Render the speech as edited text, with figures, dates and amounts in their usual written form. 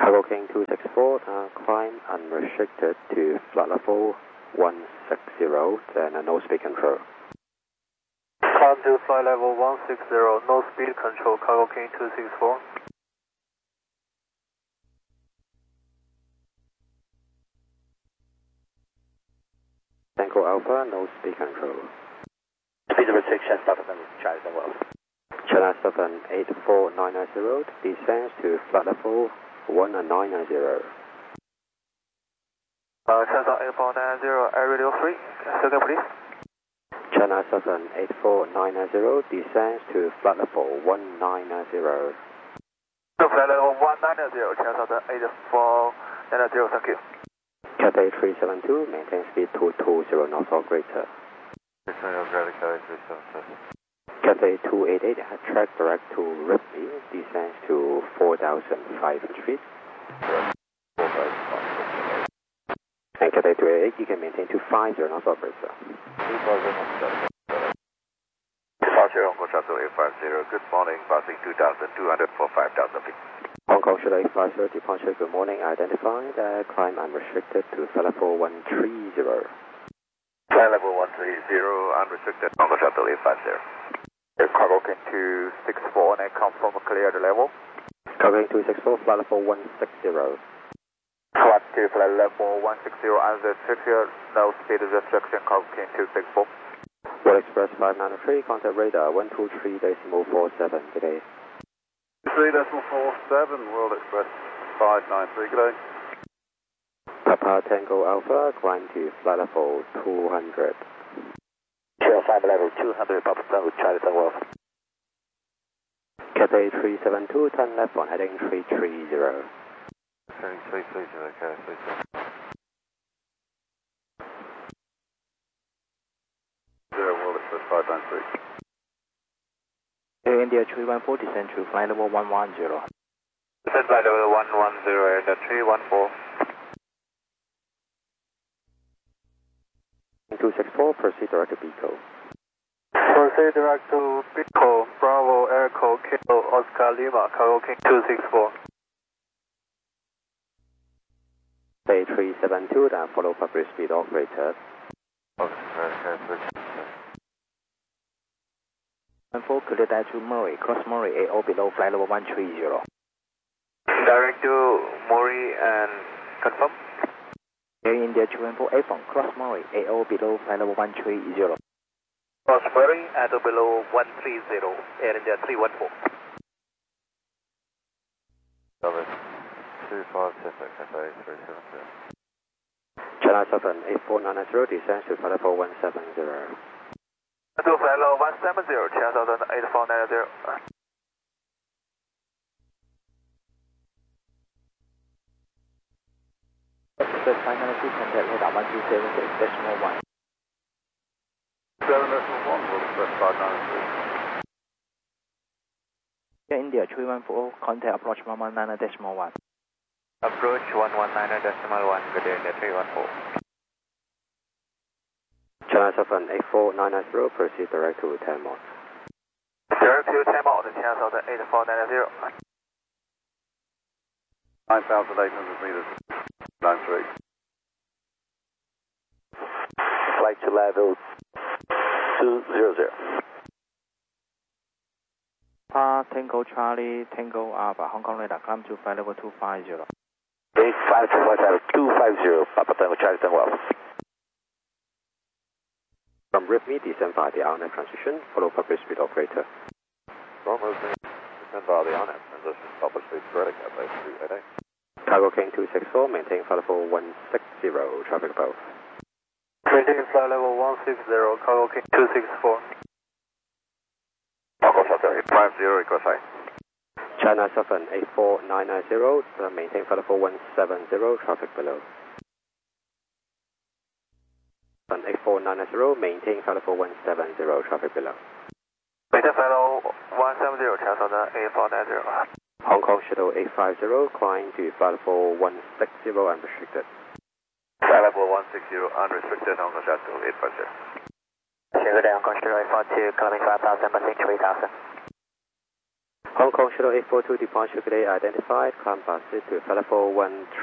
Cargo King 264, climb unrestricted to flight level 160, and no speed control. Climb to flight level 160, no speed control, Cargo King 264. Tango Alpha, no speed control. Speed restriction, Southern Charlie Tango Alpha. China 784990, descends to flight level 1990. China 8490, air radio free. Second please. China 784990, descends to flight level 1990. Flight level 190, China 8490, thank you. Cathay 372, maintain speed 220 knots or greater. Cathay 288, track direct to Ripley, descends to 4,500 feet. And Cathay 288, you can maintain to 50 knots or greater. Departure Hong Kong Shuttle 850, good morning, passing 2,200 for 5,000 feet. Hong Kong Shuttle 850, departure, good morning, identified, climb unrestricted to flight level 130. Flight level 130, unrestricted, Hong Kong Shuttle 850. Cargo King 264, and confirm cleared level. Cargo King 264, flight level 160. Flight to flight level 160, unrestricted, no speed restriction, Cargo King 264. World Express 593, contact radar 123.47, good day. 3.47, World Express 593, good day. Papa Tango Alpha, climb to flight level 200. Trail 5 level 200, Papa Tango, Charlie Tango Alpha. Cathay 372, turn left on heading 330. Heading 330, okay, 330. World Express 593. Air India 314, descend to flight level 110. Descend flight level 110, Air India 314. 264, proceed direct to Pico. Proceed direct to Pico, Bravo, Echo, Kilo, Oscar Lima, Cargo King 264. Bay 372, then follow public speed operator. And 4, clear that to Murray, cross Murray, AO below flight level 130. Direct to Murray and confirm. Air India 214, A-Phone, cross Murray, AO below flight level 130. Cross Murray and below 130, Air India 314. Service 25 Cathay 370. China 784990, descends to flight level 170. To flight level 170, China 8490. Express 592, contact radar 1276.1. 7.1, World Express 593. Air India 314, contact approach 119.1. Approach 119.1, good day, India 314. China 784990, proceed direct to 10 knots. Direct to 10 knots, China 8490. 9,800 meters, 93. Flight to level 200. Tango Charlie, Tango Alpha, Hong Kong radar, climb to flight level 250. 85 to flight level 250, Papa Tango Charlie Tango Alpha. From Ripley, descend via the RNet transition, follow public speed operator. From Ripley, descend via the RNet transition, public speed credit, Cathay 288. Cargo King 264, maintain flight level 160, traffic above. Maintain flight level 160, Cargo King 264. Hong Kong Shuttle 850, request high. China 784990, maintain flight level 170, traffic below. 8490, maintain flight level 170, traffic below. Maintain flight level 170, China 8490. Hong Kong Shuttle 850, climb to flight level 160 unrestricted. Flight level 160, unrestricted, Hong Kong Shuttle 850. Good day, Hong Kong Shuttle 842, climbing 5,000, passing 3,000. Hong Kong Shuttle 842 departure today identified, climb past it to flight level 13.